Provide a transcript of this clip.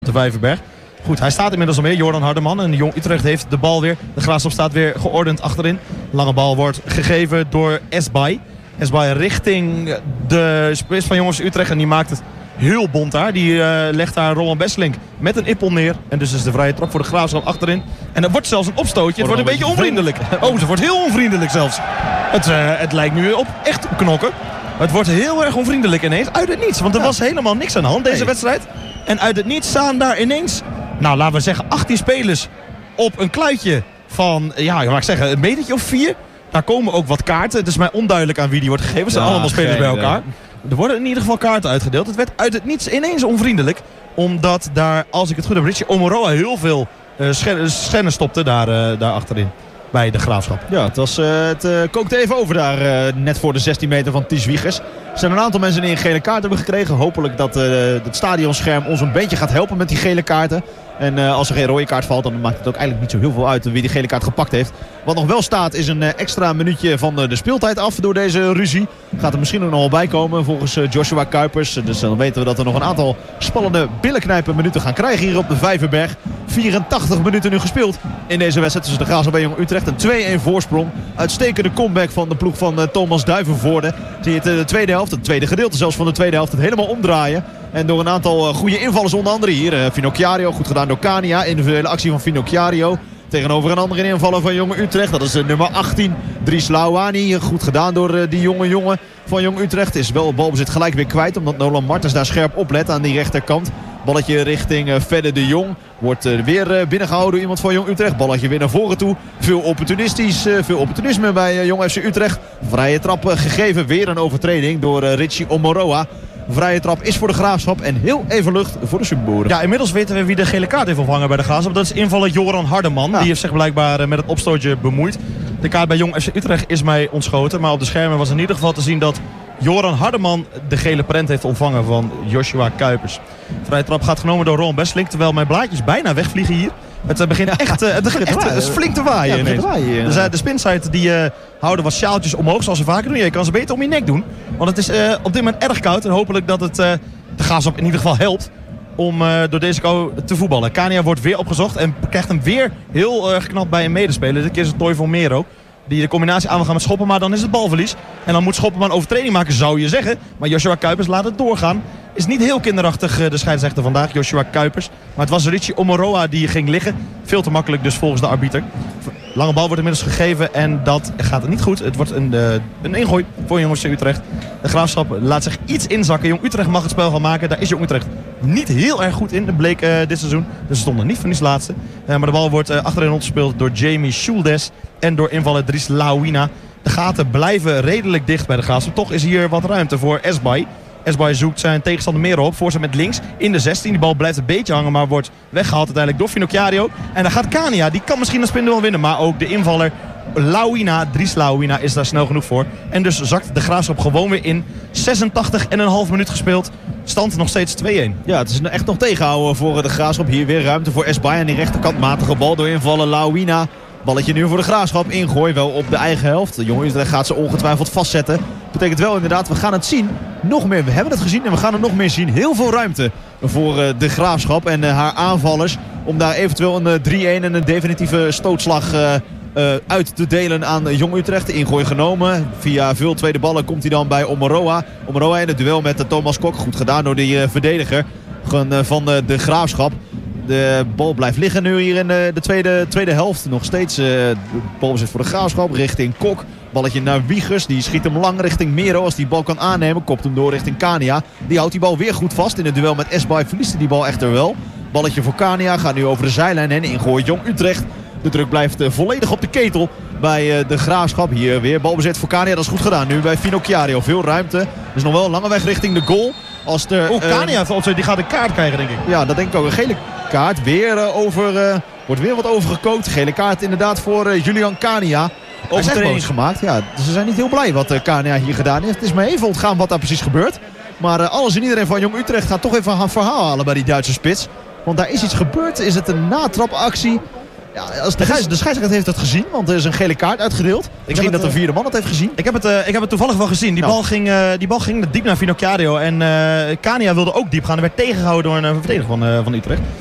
de Vijverberg. Goed, hij staat inmiddels al meer, Jordan Hardeman. En Jong Utrecht heeft de bal weer. De Graafschap staat weer geordend achterin. Lange bal wordt gegeven door Esbay. Esbay richting de spits van Jong FC Utrecht. En die maakt het heel bont daar. Die legt daar Roland Besselink met een ippel neer. En dus is de vrije trap voor de Graafschap achterin. En er wordt zelfs een opstootje. Het wordt een beetje onvriendelijk. Oh, het wordt heel onvriendelijk zelfs. Het lijkt nu op echt knokken. Het wordt heel erg onvriendelijk ineens. Uit het niets. Want er was helemaal niks aan de hand deze wedstrijd. En uit het niets staan daar ineens, nou laten we zeggen 18 spelers op een kluitje van, een metertje of 4. Daar komen ook wat kaarten. Het is mij onduidelijk aan wie die wordt gegeven. Het zijn allemaal spelers bij elkaar. Er worden in ieder geval kaarten uitgedeeld. Het werd uit het niets ineens onvriendelijk. Omdat daar, als ik het goed heb, Richie Omoroa heel veel schennis stopte daar achterin. Bij de Graafschap. Ja, het kookte even over daar net voor de 16 meter van Ties Wiegers. Er zijn een aantal mensen die een gele kaart hebben gekregen. Hopelijk dat het stadionscherm ons een beetje gaat helpen met die gele kaarten. En als er geen rode kaart valt, dan maakt het ook eigenlijk niet zo heel veel uit wie die gele kaart gepakt heeft. Wat nog wel staat is een extra minuutje van de speeltijd af door deze ruzie. Gaat er misschien ook nog wel bij komen volgens Joshua Kuipers. Dus dan weten we dat er nog een aantal spannende billenknijpen minuten gaan krijgen hier op de Vijverberg. 84 minuten nu gespeeld in deze wedstrijd tussen de Graafschap en Jong Utrecht. Een 2-1 voorsprong. Uitstekende comeback van de ploeg van Thomas Duivenvoorde. Zie je het de tweede helft, het tweede gedeelte zelfs van de tweede helft, het helemaal omdraaien. En door een aantal goede invallers onder andere hier. Finocchiario, goed gedaan door Kania. Individuele actie van Finocchiario. Tegenover een andere invaller van Jong Utrecht. Dat is nummer 18, Dries Lauwani. Goed gedaan door die jonge van Jong Utrecht. Is wel balbezit gelijk weer kwijt. Omdat Nolan Martens daar scherp oplet aan die rechterkant. Balletje richting Fedde de Jong. Wordt weer binnengehouden door iemand van Jong Utrecht. Balletje weer naar voren toe. Veel opportunisme bij Jong FC Utrecht. Vrije trap gegeven. Weer een overtreding door Richie Omoroa. Vrije trap is voor de Graafschap en heel even lucht voor de Subboeren. Ja, inmiddels weten we wie de gele kaart heeft ontvangen bij de Graafschap. Dat is invaller Joran Hardeman. Ja. Die heeft zich blijkbaar met het opstootje bemoeid. De kaart bij Jong FC Utrecht is mij ontschoten. Maar op de schermen was in ieder geval te zien dat Joran Hardeman de gele prent heeft ontvangen van Joshua Kuipers. Vrije trap gaat genomen door Roland Besselink. Terwijl mijn blaadjes bijna wegvliegen hier. Het begint echt het is flink te waaien. Dus de spinsite die houden wat sjaaltjes omhoog zoals ze vaker doen. Je kan ze beter om je nek doen. Want het is op dit moment erg koud. En hopelijk dat het de Graafschap in ieder geval helpt om door deze kou te voetballen. Kania wordt weer opgezocht en krijgt hem weer heel geknapt bij een medespeler. Dit keer is het Toy van Mero. Die de combinatie aan wil gaan met Schopperman, dan is het balverlies. En dan moet Schopperman overtreding maken, zou je zeggen. Maar Joshua Kuipers laat het doorgaan. Is niet heel kinderachtig de scheidsrechter vandaag, Joshua Kuipers. Maar het was Richie Omoroa die ging liggen. Veel te makkelijk dus volgens de arbiter. Lange bal wordt inmiddels gegeven en dat gaat niet goed. Het wordt een ingooi voor Jong FC Utrecht. De Graafschap laat zich iets inzakken. Jong Utrecht mag het spel gaan maken. Daar is Jong Utrecht niet heel erg goed in. Dat bleek dit seizoen. Dus ze stonden niet van die laatste. Maar de bal wordt achterin rondgespeeld door Jamie Schuldes en door invaller Dries Lauwina. De gaten blijven redelijk dicht bij de Graafschap. Toch is hier wat ruimte voor Esbay. Esbay zoekt zijn tegenstander meer op. Voorzet met links in de 16. Die bal blijft een beetje hangen, maar wordt weggehaald uiteindelijk door Finocchiario. En dan gaat Kania. Die kan misschien een spin wel winnen. Maar ook de invaller Lauwina, Dries Lauwina, is daar snel genoeg voor. En dus zakt de Graafschap gewoon weer in. 86,5 minuut gespeeld. Stand nog steeds 2-1. Ja, het is echt nog tegenhouden voor de Graafschap. Hier weer ruimte voor Esbay aan die rechterkant. Matige bal door invallen Lauwina. Balletje nu voor de Graafschap. Ingooi wel op de eigen helft. De Jong Utrecht gaat ze ongetwijfeld vastzetten. Betekent wel inderdaad, we gaan het zien. Nog meer. We hebben het gezien en we gaan het nog meer zien. Heel veel ruimte voor de Graafschap en haar aanvallers. Om daar eventueel een 3-1 en een definitieve stootslag uit te delen aan Jong Utrecht. De ingooi genomen. Via veel tweede ballen komt hij dan bij Omoroa. Omoroa in het duel met Thomas Kok. Goed gedaan door die verdediger van de Graafschap. De bal blijft liggen nu hier in de tweede helft. Nog steeds de balbezit voor de Graafschap richting Kok. Balletje naar Wiegers. Die schiet hem lang richting Mero. Als die bal kan aannemen, kopt hem door richting Kania. Die houdt die bal weer goed vast. In het duel met Esbay verliest hij die bal echter wel. Balletje voor Kania. Gaat nu over de zijlijn en ingooit Jong Utrecht. De druk blijft volledig op de ketel bij de Graafschap. Hier weer balbezit voor Kania. Dat is goed gedaan. Nu bij Finocchiario. Veel ruimte. Dus nog wel een lange weg richting de goal. Als Kania die gaat een kaart krijgen, denk ik. Ja, dat denk ik ook. Een gele kaart. Wordt weer wat overgekookt. Gele kaart inderdaad voor Julian Kania. Overtreding gemaakt. Ja, dus ze zijn niet heel blij wat Kania hier gedaan heeft. Het is me even ontgaan wat daar precies gebeurt. Maar alles en iedereen van Jong Utrecht gaat toch even een verhaal halen bij die Duitse spits. Want daar is iets gebeurd. Is het een natrapactie? Ja, de scheidsrechter heeft het gezien, want er is een gele kaart uitgedeeld. Misschien dat de vierde man het heeft gezien. Ik heb het toevallig wel gezien. Die bal ging diep naar Finocchiario. En Kania wilde ook diep gaan. Er werd tegengehouden door een verdediger van Utrecht.